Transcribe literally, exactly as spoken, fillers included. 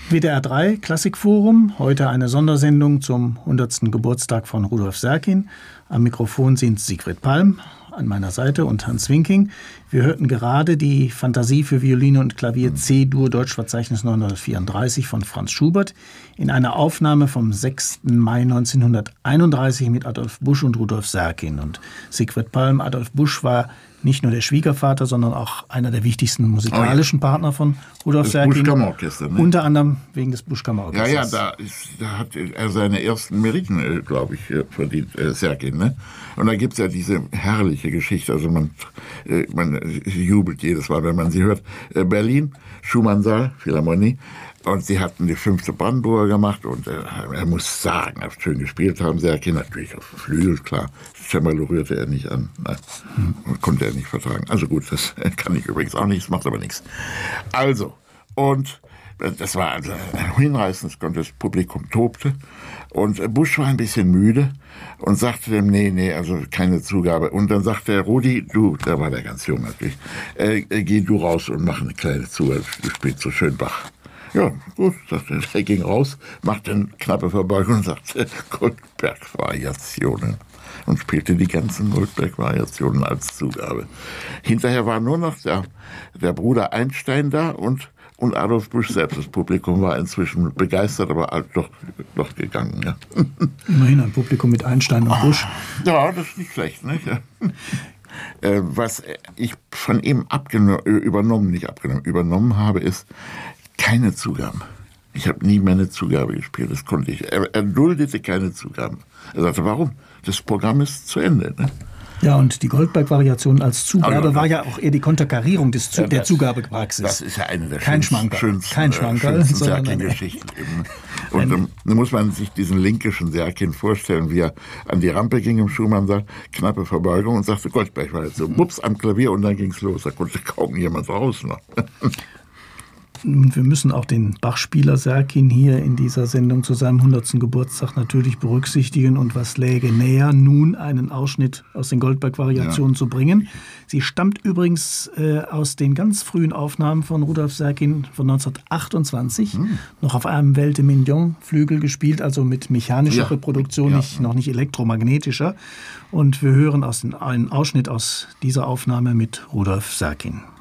W D R drei Klassikforum, heute eine Sondersendung zum hundertsten Geburtstag von Rudolf Serkin. Am Mikrofon sind Siegfried Palm an meiner Seite und Hans Winking. Wir hörten gerade die Fantasie für Violine und Klavier C-Dur Deutschverzeichnis neunhundertvierunddreißig von Franz Schubert in einer Aufnahme vom sechsten Mai neunzehnhunderteinunddreißig mit Adolf Busch und Rudolf Serkin. Und Siegfried Palm, Adolf Busch war nicht nur der Schwiegervater, sondern auch einer der wichtigsten musikalischen oh ja. Partner von Rudolf das Serkin. Busch-Kammerorchester, ne? Unter anderem wegen des Busch-Kammerorchesters. Ja, ja, da, ist, da hat er seine ersten Meriten, glaube ich, verdient, äh, Serkin. Ne? Und da gibt es ja diese herrliche Geschichte, also man, äh, man jubelt jedes Mal, wenn man sie hört. Äh, Berlin, Schumannsaal, Philharmonie. Und sie hatten die fünfte Brandenburger gemacht und äh, er muss sagen, er hat schön gespielt haben, Serkin, natürlich auf dem Flügel, klar. Cembalo rührte er nicht an, nein, hm. konnte er nicht vertragen. Also gut, das kann ich übrigens auch nicht, das macht aber nichts. Also, und das war also ein hinreißendes, das Publikum tobte und Busch war ein bisschen müde und sagte dem, nee, nee, also keine Zugabe. Und dann sagte er, Rudi, du, da war der ganz jung natürlich, äh, geh du raus und mach eine kleine Zugabe, du spielst so schön Bach. Ja, gut, sagte er. Er ging raus, machte eine knappe Verbeugung und sagte Goldberg-Variationen und spielte die ganzen Goldberg-Variationen als Zugabe. Hinterher war nur noch der, der Bruder Einstein da und, und Adolf Busch selbst. Das Publikum war inzwischen begeistert, aber doch, doch gegangen. Ja. Immerhin ein Publikum mit Einstein und Busch. Ja, das ist nicht schlecht, nicht? Ja. Was ich von ihm abgenommen, übernommen, nicht abgenommen, übernommen habe, ist keine Zugaben. Ich habe nie meine Zugabe gespielt, das konnte ich. Er, er duldete keine Zugaben. Er sagte, warum? Das Programm ist zu Ende. Ne? Ja, und die Goldberg-Variation als Zugabe also, war ja auch eher die Konterkarierung des Zu- ja, das, der Zugabepraxis. Das ist ja eine der Kein schönsten, schönsten, Kein Schmankerl, schönsten Serkin-Geschichten. Und ähm, dann muss man sich diesen linkischen Serkin vorstellen, wie er an die Rampe ging im Schumannsaal, knappe Verbeugung und sagte, Goldberg war jetzt so, bups, am Klavier und dann ging's los. Da konnte kaum jemand raus noch. Und wir müssen auch den Bachspieler Serkin hier in dieser Sendung zu seinem hundertsten Geburtstag natürlich berücksichtigen. Und was läge näher, nun einen Ausschnitt aus den Goldberg-Variationen ja. zu bringen. Sie stammt übrigens äh, aus den ganz frühen Aufnahmen von Rudolf Serkin von neunzehnhundertachtundzwanzig. Hm. Noch auf einem Welte Mignon-Flügel gespielt, also mit mechanischer ja. Reproduktion, ja. nicht, noch nicht elektromagnetischer. Und wir hören aus den, einen Ausschnitt aus dieser Aufnahme mit Rudolf Serkin.